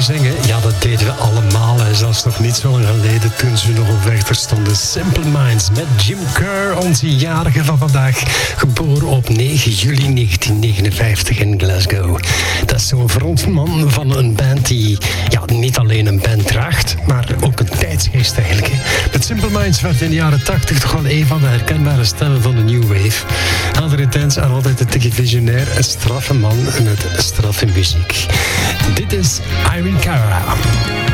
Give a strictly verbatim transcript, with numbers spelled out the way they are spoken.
zingen, ja, dat deden we allemaal. En zelfs nog niet zo lang geleden toen ze nog op weg stonden. Simple Minds met Jim Kerr, onze jarige van vandaag. Geboren op negen juli negentien negenenvijftig in Glasgow. Dat is zo'n frontman van een band die ja, niet alleen een band draagt, maar ook een tijdsgeest eigenlijk. Hè. Met Simple Minds werd in de jaren tachtig toch wel een van de herkenbare stemmen van de New Wave. Altijd intens en altijd een tikje visionair. Een straffe man met straffe muziek. Dit is Irene Cara.